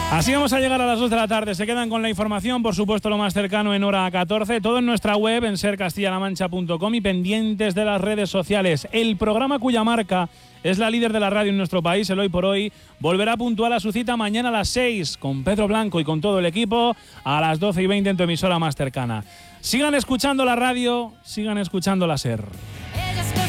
Así vamos a llegar a las 2 de la tarde. Se quedan con la información, por supuesto, lo más cercano en hora 14. Todo en nuestra web, en sercastillalamancha.com, y pendientes de las redes sociales. El programa cuya marca es la líder de la radio en nuestro país, el Hoy por Hoy, volverá puntual a su cita mañana a las 6 con Pedro Blanco y con todo el equipo, a las 12:20 en tu emisora más cercana. Sigan escuchando la radio, sigan escuchando la SER.